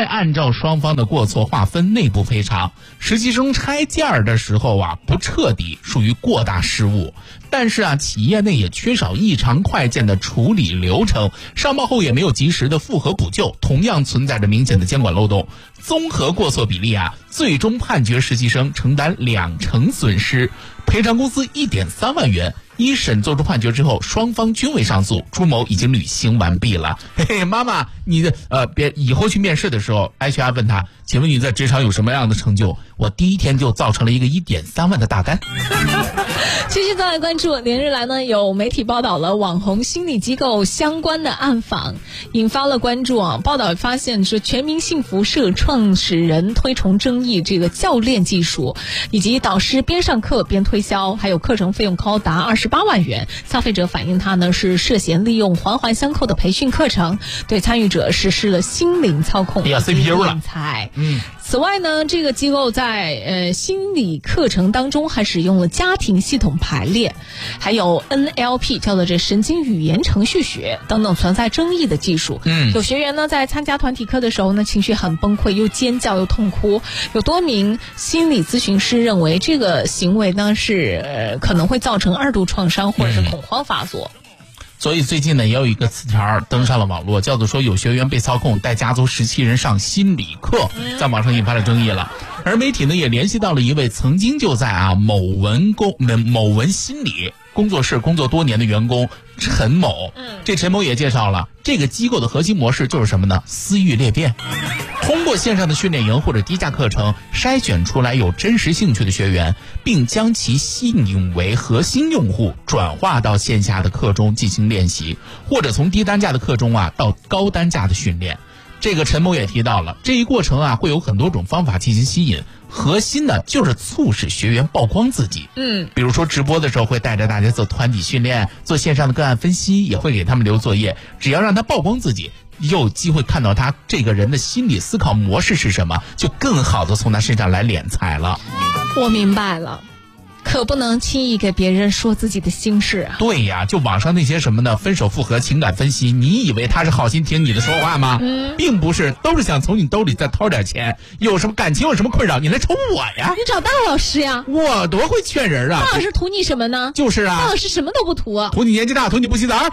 再按照双方的过错划分内部赔偿。实习生拆件的时候啊不彻底，属于过大失误。但是啊，企业内也缺少异常快件的处理流程，上报后也没有及时的复核补救，同样存在着明显的监管漏洞。综合过错比例啊，最终判决实习生承担20%损失，赔偿公司1.3万元。一审作出判决之后，双方均未上诉，朱某已经履行完毕了。嘿嘿，妈妈，你的别以后去面试的时候 ，HR 问他，请问你在职场有什么样的成就？我第一天就造成了一个1.3万的大单。 继续再来关注，连日来呢，有媒体报道了网红心理机构相关的暗访，引发了关注啊。报道发现是全民幸福社创始人推崇争议这个教练技术，以及导师边上课边推销，还有课程费用高达28万元。消费者反映他呢是涉嫌利用环环相扣的培训课程，对参与者实施了心灵操控、 CPU 了。 此外呢，这个机构在心理课程当中还使用了家庭系统排列，还有 NLP 叫做这神经语言程序学等等存在争议的技术。有学员呢在参加团体课的时候呢，情绪很崩溃，又尖叫又痛哭。有多名心理咨询师认为这个行为呢是可能会造成2度创伤或者是恐慌发作。 所以最近呢，也有一个词条登上了网络，叫做说有学员被操控带家族17人上心理课，在网上引发了争议了。而媒体呢也联系到了一位曾经就在某文心理工作室工作多年的员工陈某。这陈某也介绍了这个机构的核心模式就是什么呢？私域裂变。通过线上的训练营或者低价课程筛选出来有真实兴趣的学员，并将其吸引为核心用户，转化到线下的课中进行练习，或者从低单价的课中到高单价的训练。这个陈某也提到了这一过程会有很多种方法进行吸引，核心呢就是促使学员曝光自己。比如说直播的时候会带着大家做团体训练，做线上的个案分析，也会给他们留作业，只要让他曝光自己，有机会看到他这个人的心理思考模式是什么，就更好的从他身上来敛财了。 我明白了，可不能轻易给别人说自己的心事啊。 对呀，就网上那些什么的分手复合情感分析，你以为他是好心听你的说话吗？并不是，都是想从你兜里再掏点钱。有什么感情有什么困扰，你来瞅我呀。 你找大老师呀。 我多会劝人啊。 大老师图你什么呢？ 就是啊， 大老师什么都不图， 图你年纪大，图你不洗澡。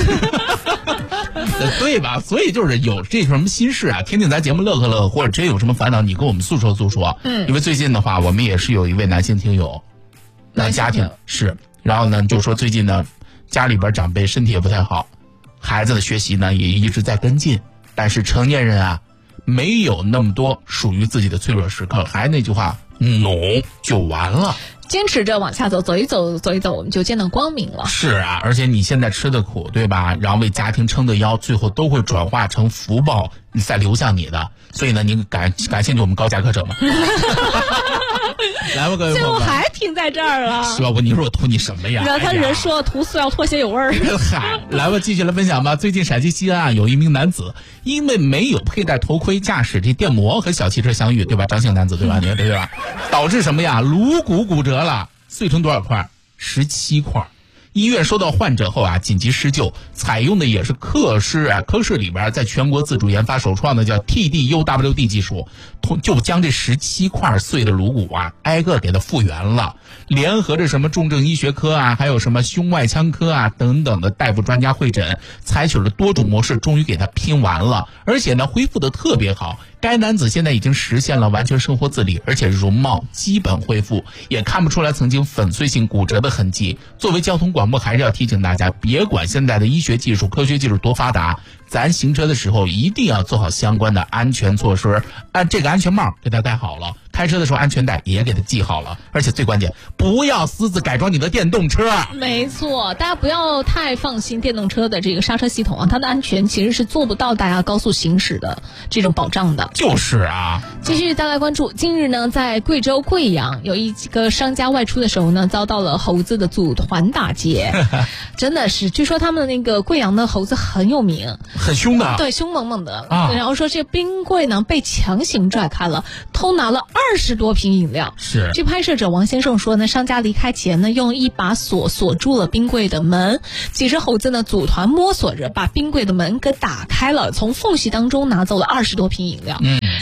对吧？所以就是有这什么心事听听咱节目乐呵乐呵，或者真有什么烦恼你跟我们诉说诉说。因为最近的话我们也是有一位男性听友，那家庭是，然后呢就说最近呢家里边长辈身体也不太好，孩子的学习呢也一直在跟进，但是成年人没有那么多属于自己的脆弱时刻，还那句话，努就完了。 坚持着往下走，走一走，我们就见到光明了。 是啊，而且你现在吃的苦，对吧？然后为家庭撑的腰，最后都会转化成福报，再流向你的。所以呢，您感兴趣我们高价课程吗？来吧，各位朋友们，最后还停在这儿了。 是吧？你说我图你什么呀？ 然后他人说图塑料拖鞋有味儿。 嗨，来吧，继续来分享吧。最近陕西西安有一名男子因为没有佩戴头盔，驾驶这电摩和小汽车相遇，对吧？张姓男子，对吧？你对吧？导致什么呀？颅骨骨折了，碎成多少块？17块。医院收到患者后紧急施救，采用的也是科室里边在全国自主研发首创的叫 TDUWD 技术，就将这17块碎的颅骨挨个给它复原了。联合着什么重症医学科还有什么胸外腔科等等的大夫专家会诊，采取了多种模式，终于给它拼完了，而且呢恢复的特别好。该男子现在已经实现了完全生活自理，而且容貌基本恢复，也看不出来曾经粉碎性骨折的痕迹。作为交通广播，还是要提醒大家，别管现在的医学技术、科学技术多发达，咱行车的时候一定要做好相关的安全措施，这个安全帽给它戴好了，开车的时候安全带也给它系好了，而且最关键，不要私自改装你的电动车。 没错，大家不要太放心电动车的这个刹车系统它的安全其实是做不到大家高速行驶的这种保障的。 就是啊。 继续再来关注，近日呢，在贵州贵阳有一个商家外出的时候呢，遭到了猴子的组团打劫。真的是，据说他们那个贵阳的猴子很有名， 很凶的， 对，凶猛猛的然后说这冰柜呢被强行拽开了，偷拿了20多瓶饮料。 是。 据拍摄者王先生说呢，商家离开前呢，用一把锁锁住了冰柜的门，几只猴子呢组团摸索着把冰柜的门给打开了，从缝隙当中拿走了20多瓶饮料。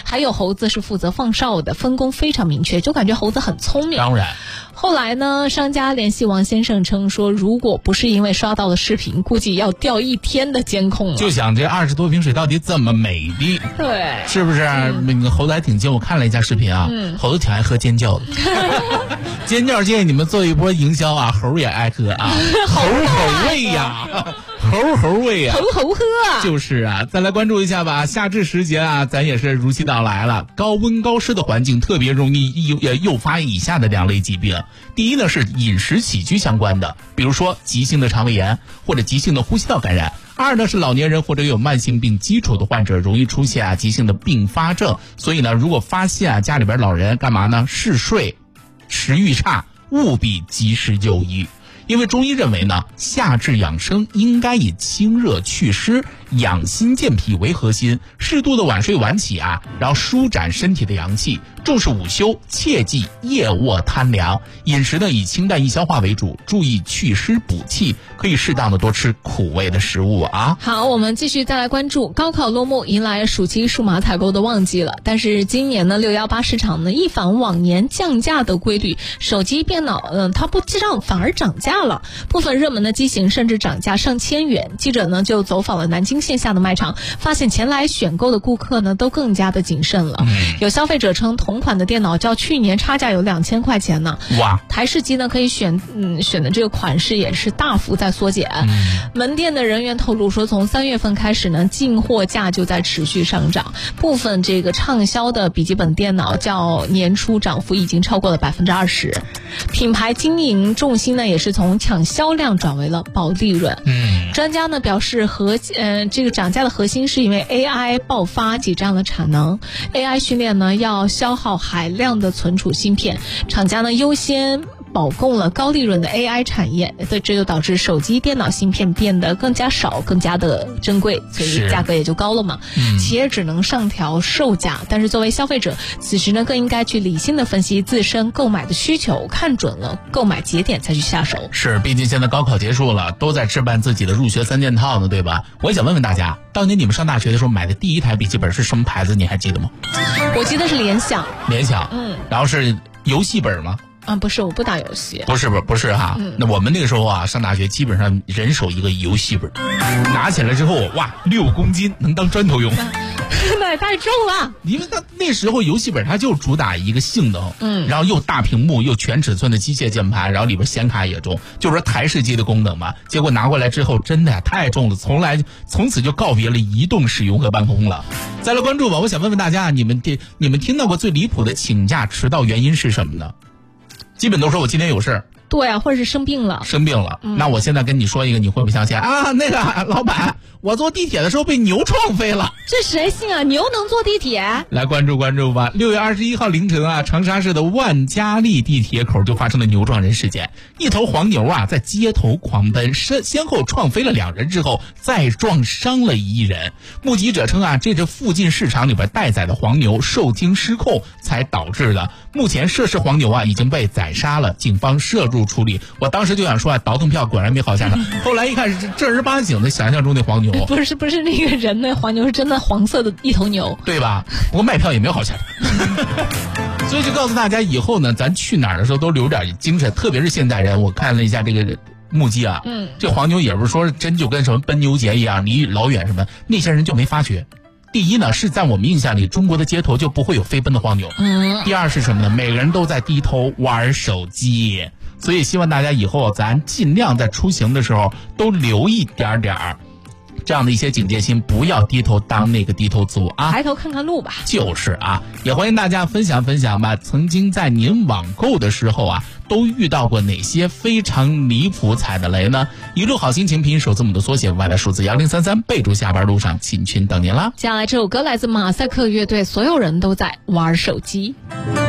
还有猴子是负责放哨的，分工非常明确，就感觉猴子很聪明。 当然。 后来呢，商家联系王先生称说，如果不是因为刷到了视频，估计要调1天的监控了。 就想这20多瓶水到底怎么美的？ 对， 是不是？那个猴子还挺精，我看了一下视频啊，猴子挺爱喝尖叫的。尖叫建议你们做一波营销啊，猴也爱喝啊，猴味呀。猴味呀， 猴喝啊！ 就是啊，再来关注一下吧。夏至时节啊，咱也是如期到来了。高温高湿的环境特别容易诱发以下的2类疾病。第一呢是饮食起居相关的，比如说急性的肠胃炎或者急性的呼吸道感染。2呢是老年人或者有慢性病基础的患者容易出现急性的并发症。所以呢，如果发现家里边老人干嘛呢？嗜睡、食欲差，务必及时就医。因为中医认为呢，夏至养生应该以清热祛湿、养心健脾为核心，适度的晚睡晚起啊，然后舒展身体的阳气，重视午休，切忌夜卧贪凉。饮食呢以清淡易消化为主，注意祛湿补气，可以适当的多吃苦味的食物啊。 好，我们继续再来关注，高考落幕，迎来暑期数码采购的旺季了。但是今年呢，618市场呢一反往年降价的规律，手机电脑它不记账反而涨价了，部分热门的机型甚至涨价上千元。记者呢就走访了南京线下的卖场，发现前来选购的顾客呢都更加的谨慎了。有消费者称，同款的电脑较去年差价有2000块钱呢。 哇！ 台式机呢可以选的这个款式也是大幅在缩减。门店的人员透露说，从3月份开始呢，进货价就在持续上涨，部分这个畅销的笔记本电脑较年初涨幅已经超过了20%。品牌经营重心呢也是从抢销量转为了保利润。专家呢表示这个涨价的核心是因为 AI 爆发挤占了产能。AI 训练呢要消耗海量的存储芯片，厂家呢优先保供了高利润的 AI 产业，这就导致手机电脑芯片变得更加少，更加的珍贵，所以价格也就高了嘛。企业只能上调售价，但是作为消费者，此时呢更应该去理性的分析自身购买的需求，看准了购买节点才去下手。 是，毕竟现在高考结束了，都在置办自己的入学3件套呢，对吧？我也想问问大家，当年你们上大学的时候买的第一台笔记本是什么牌子？你还记得吗？ 我记得是联想。 联想，然后是游戏本吗？ 不是，我不打游戏。 不是哈。那我们那个时候啊，上大学基本上人手一个游戏本，拿起来之后，哇，6公斤，能当砖头用。 那也太重了。 因为那时候游戏本它就主打一个性能，然后又大屏幕又全尺寸的机械键盘，然后里边显卡也重，就是说台式机的功能嘛。结果拿过来之后，真的太重了，从此就告别了移动使用和办公了。再来关注吧，我想问问大家，你们听到过最离谱的请假迟到原因是什么呢？基本都说我今天有事儿。 对啊，或者是生病了。 那我现在跟你说一个，你会不会相信啊？那个老板，我坐地铁的时候被牛撞飞了。 这谁信啊？牛能坐地铁？ 来关注吧。6月21号凌晨啊，长沙市的万家丽地铁口就发生了牛撞人事件。一头黄牛啊，在街头狂奔，先后撞飞了2人之后，再撞伤了1人。目击者称啊，这是附近市场里边待宰的黄牛受惊失控才导致的。目前涉事黄牛啊已经被宰杀了，警方涉入处理。我当时就想说啊，倒腾票果然没好下场。后来一看是正儿八经的想象中的黄牛。 不是那个人，那黄牛是真的黄色的一头牛， 对吧？不过卖票也没有好下场。所以就告诉大家，以后呢，咱去哪儿的时候都留点精神，特别是现代人。我看了一下这个目击啊，这黄牛也不是说真就跟什么奔牛节一样离老远什么，那些人就没发觉。第一呢，是在我们印象里，中国的街头就不会有飞奔的黄牛。第二是什么呢？每个人都在低头玩手机。所以希望大家以后咱尽量在出行的时候都留一点这样的一些警戒心，不要低头当那个低头族啊， 抬头看看路吧。 就是啊，也欢迎大家分享吧，曾经在您网购的时候啊，都遇到过哪些非常离谱踩的雷呢？一路好心情拼音首字母的缩写，外来数字1033，备注下班路上进群等您啦。 接下来这首歌来自马赛克乐队，所有人都在玩手机。